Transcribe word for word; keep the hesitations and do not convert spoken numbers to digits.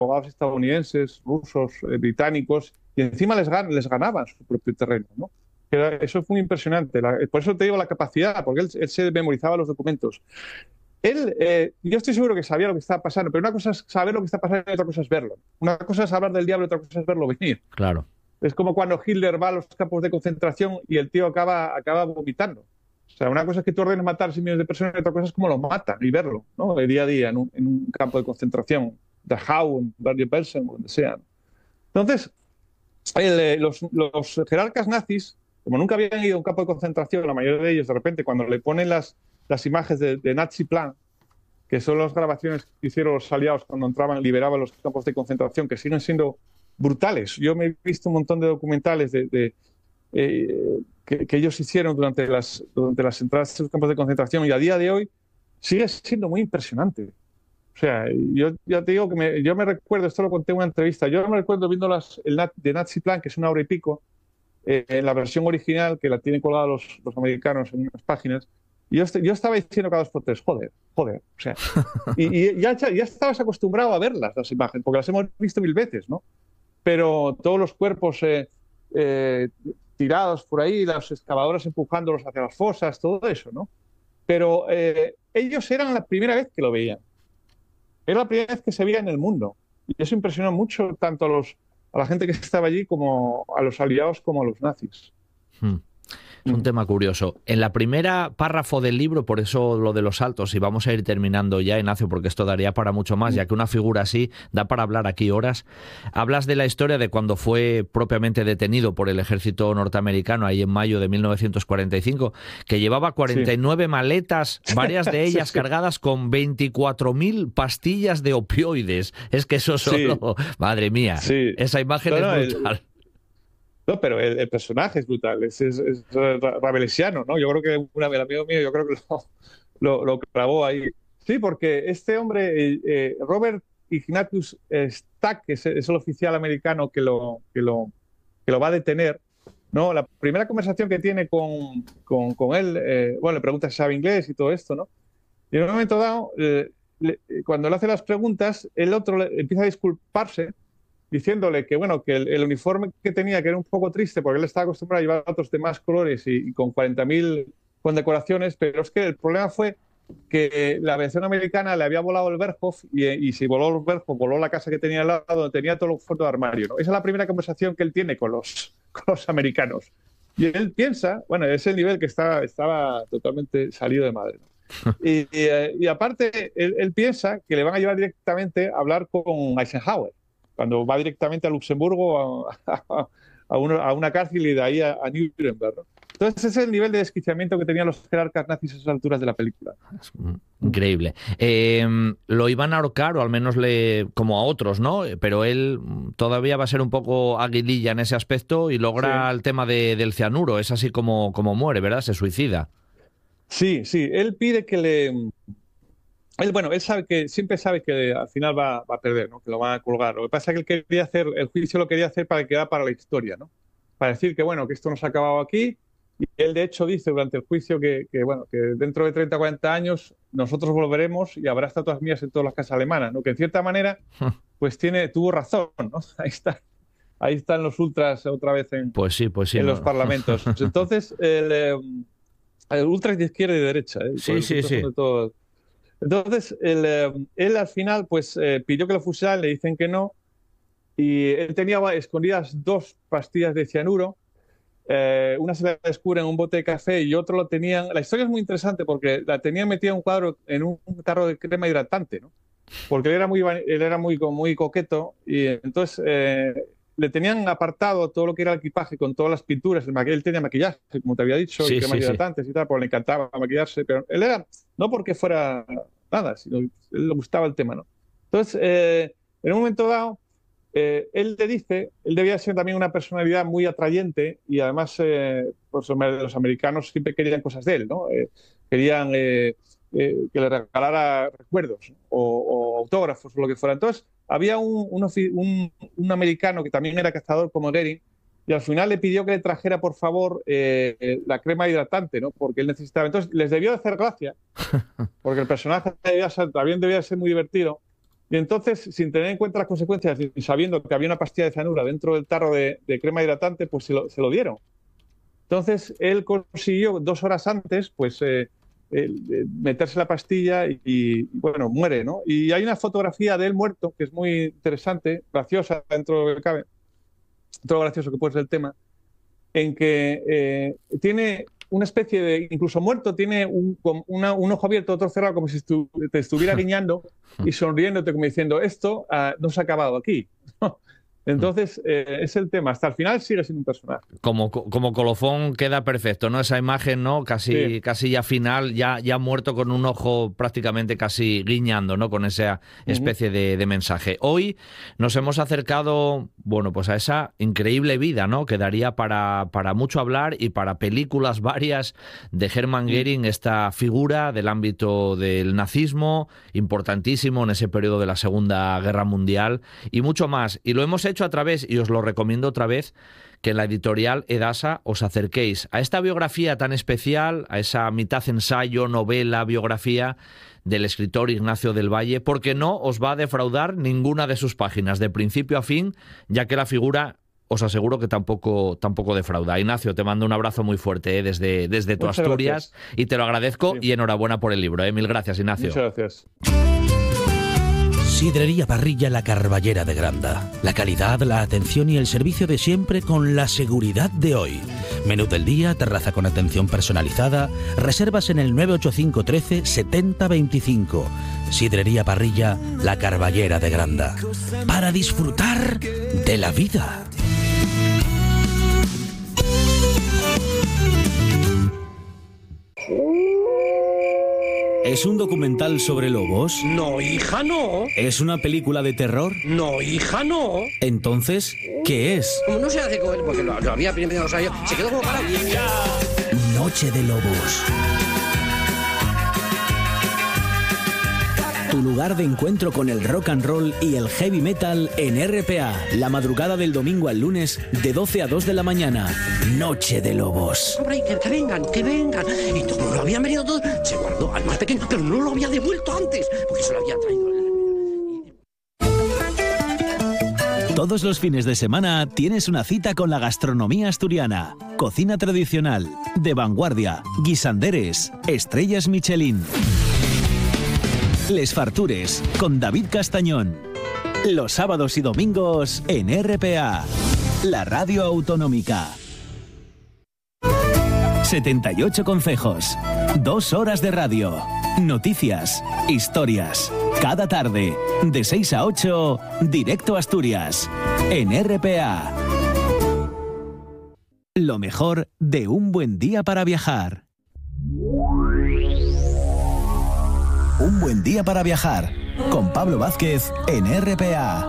abogados estadounidenses, rusos, eh, británicos, y encima les, gan les ganaban su propio terreno, ¿no? Era, eso fue muy impresionante. La, por eso te digo la capacidad, porque él, él se memorizaba los documentos. Él, eh, yo estoy seguro que sabía lo que estaba pasando, pero una cosa es saber lo que está pasando y otra cosa es verlo. Una cosa es hablar del diablo y otra cosa es verlo venir. Claro. Es como cuando Hitler va a los campos de concentración y el tío acaba, acaba vomitando. O sea, una cosa es que tú ordenes matar a millones de personas y otra cosa es cómo lo matan y verlo, ¿no? De día a día en un, en un campo de concentración, Dachau, en Bergen-Belsen, donde sea. Entonces, el, eh, los, los jerarcas nazis, como nunca habían ido a un campo de concentración, la mayoría de ellos, de repente, cuando le ponen las, las imágenes de, de Nazi Plan, que son las grabaciones que hicieron los aliados cuando entraban, liberaban los campos de concentración, que siguen siendo brutales. Yo me he visto un montón de documentales de, de, eh, que, que ellos hicieron durante las, durante las entradas a los campos de concentración y a día de hoy sigue siendo muy impresionante. O sea, yo ya te digo que me, yo me recuerdo, esto lo conté en una entrevista, yo me recuerdo viendo las, el de Nazi Plan, que es una hora y pico, eh, en la versión original, que la tienen colgada los, los americanos en unas páginas, y yo, yo estaba diciendo cada dos por tres, joder, joder, o sea, y, y ya, ya estabas acostumbrado a verlas, las imágenes, porque las hemos visto mil veces, ¿no? Pero todos los cuerpos eh, eh, tirados por ahí, las excavadoras empujándolos hacia las fosas, todo eso, ¿no? Pero eh, ellos eran la primera vez que lo veían. Era la primera vez que se veía en el mundo. Y eso impresionó mucho tanto a, los, a la gente que estaba allí como a los aliados como a los nazis. Hmm. Es un tema curioso. En la primera párrafo del libro, por eso lo de los saltos, y vamos a ir terminando ya, Ignacio, porque esto daría para mucho más, ya que una figura así da para hablar aquí horas. Hablas de la historia de cuando fue propiamente detenido por el ejército norteamericano ahí en mayo de mil novecientos cuarenta y cinco, que llevaba cuarenta y nueve sí. maletas, varias de ellas sí, sí. cargadas con veinticuatro mil pastillas de opioides. Es que eso solo... Sí. Madre mía, sí. esa imagen no, es brutal. El... No, pero el, el personaje es brutal, es, es, es rabelesiano, ¿no? Yo creo que un amigo mío, yo creo que lo, lo, lo clavó ahí. Sí, porque este hombre, eh, Robert Ignatius Stack, que es, es el oficial americano que lo, que, lo, que lo va a detener, ¿no? La primera conversación que tiene con, con, con él, eh, bueno, le pregunta si sabe inglés y todo esto, ¿no? Y en un momento dado, eh, le, cuando le hace las preguntas, el otro le, empieza a disculparse, diciéndole que, bueno, que el, el uniforme que tenía, que era un poco triste, porque él estaba acostumbrado a llevar otros de más colores y, y con cuarenta mil condecoraciones, pero es que el problema fue que la aviación americana le había volado el Berghoff y, y si voló el Berghoff, voló la casa que tenía al lado, donde tenía todo el fondo de armario, ¿no? Esa es la primera conversación que él tiene con los, con los americanos. Y él piensa, bueno, es el nivel que estaba, estaba totalmente salido de madre, ¿no? Y, y, y aparte, él, él piensa que le van a llevar directamente a hablar con Eisenhower, cuando va directamente a Luxemburgo, a, a, a, una, a una cárcel y de ahí a, a Nuremberg, ¿no? Entonces ese es el nivel de desquiciamiento que tenían los jerarcas nazis a esas alturas de la película. Es increíble. Eh, lo iban a ahorcar, o al menos le, como a otros, ¿no? Pero él todavía va a ser un poco aguililla en ese aspecto y logra sí. el tema de, del cianuro. Es así como, como muere, ¿verdad? Se suicida. Sí, sí. Él pide que le... Él, bueno, él sabe que siempre sabe que al final va, va a perder, ¿no? Que lo van a colgar. Lo que pasa es que él quería hacer, el juicio lo quería hacer para que quedara para la historia, ¿no? Para decir que, bueno, que esto no se ha acabado aquí. Y él, de hecho, dice durante el juicio que, que, bueno, que dentro de treinta o cuarenta años nosotros volveremos y habrá estatuas mías en todas las casas alemanas, ¿no? Que en cierta manera, pues tiene, tuvo razón, ¿no? Ahí está, ahí están los ultras otra vez en, pues sí, pues sí, en no. los parlamentos. Entonces, el, el ultra es de izquierda y de derecha, ¿eh? Sí, sí, sí. Todo. Entonces, él, él al final, pues eh, pidió que lo fusilaran, le dicen que no, y él tenía escondidas dos pastillas de cianuro. Eh, una se la descubre en un bote de café y otro lo tenían... La historia es muy interesante porque la tenían metida en un cuadro en un tarro de crema hidratante, ¿no? Porque él era muy, él era muy, muy coqueto y entonces eh, le tenían apartado todo lo que era el equipaje con todas las pinturas. El él tenía maquillaje, como te había dicho, sí, y cremas sí, hidratantes sí. y tal, porque le encantaba maquillarse, pero él era... No porque fuera nada, sino él le gustaba el tema, ¿no? Entonces, eh, en un momento dado, Eh, él le dice, él debía ser también una personalidad muy atrayente y además eh, pues, los americanos siempre querían cosas de él, ¿no? Eh, querían eh, eh, que le regalara recuerdos o, o autógrafos o lo que fuera. Entonces había un, un, un, un americano que también era cazador como Goering y al final le pidió que le trajera por favor eh, la crema hidratante, ¿no? Porque él necesitaba. Entonces les debió de hacer gracia porque el personaje debía ser, también debía ser muy divertido. Y entonces, sin tener en cuenta las consecuencias y sabiendo que había una pastilla de cianura dentro del tarro de, de crema hidratante, pues se lo, se lo dieron. Entonces, él consiguió dos horas antes, pues, eh, eh, meterse la pastilla y, y, bueno, muere, ¿no? Y hay una fotografía de él muerto, que es muy interesante, graciosa dentro de lo que cabe, todo lo gracioso que puede ser el tema, en que eh, tiene una especie de, incluso muerto, tiene un, una, un ojo abierto, otro cerrado, como si estu, te estuviera guiñando y sonriéndote, como diciendo, esto uh, no se ha acabado aquí. Entonces, eh, es el tema. Hasta el final sigue siendo un personaje. Como, como colofón queda perfecto, ¿no? Esa imagen, ¿no? Casi, sí. casi ya final, ya, ya muerto con un ojo prácticamente casi guiñando, ¿no? Con esa especie uh-huh. de, de mensaje. Hoy nos hemos acercado, bueno, pues a esa increíble vida, ¿no? Que daría para, para mucho hablar y para películas varias de Hermann Göring, esta figura del ámbito del nazismo, importantísimo en ese periodo de la Segunda Guerra Mundial y mucho más. Y lo hemos hecho hecho a través, y os lo recomiendo otra vez, que en la editorial Edasa os acerquéis a esta biografía tan especial, a esa mitad ensayo, novela, biografía del escritor Ignacio del Valle, porque no os va a defraudar ninguna de sus páginas, de principio a fin, ya que la figura, os aseguro que tampoco, tampoco defrauda. Ignacio, te mando un abrazo muy fuerte ¿eh? desde, desde tu Muchas Asturias, gracias. Y te lo agradezco, sí. Y enhorabuena por el libro. ¿eh? Mil gracias, Ignacio. Muchas gracias. Sidrería Parrilla La Carballera de Granda. La calidad, la atención y el servicio de siempre con la seguridad de hoy. Menú del día, terraza con atención personalizada. Reservas en el nueve ocho cinco trece setenta veinticinco. Sidrería Parrilla La Carballera de Granda. Para disfrutar de la vida. ¿Es un documental sobre lobos? No, hija, no. ¿Es una película de terror? No, hija, no. Entonces, ¿qué es? Como no se hace con él, porque lo, lo había primero, o sea, yo, se quedó como para... Noche de Lobos. Tu lugar de encuentro con el rock and roll y el heavy metal en R P A. La madrugada del domingo al lunes de doce a dos de la mañana. Noche de Lobos. Hombre, que, que vengan, que vengan. Y como lo habían venido todos, se guardó al más pequeño, pero no lo había devuelto antes, porque se lo había traído. Todos los fines de semana tienes una cita con la gastronomía asturiana. Cocina tradicional, de vanguardia, guisanderes, estrellas Michelin. Les Fartures, con David Castañón. Los sábados y domingos en R P A, la radio autonómica. setenta y ocho concejos, dos horas de radio, noticias, historias. Cada tarde, de seis a ocho, directo a Asturias, en R P A. Lo mejor de un buen día para viajar. Un buen día para viajar, con Pablo Vázquez en R P A.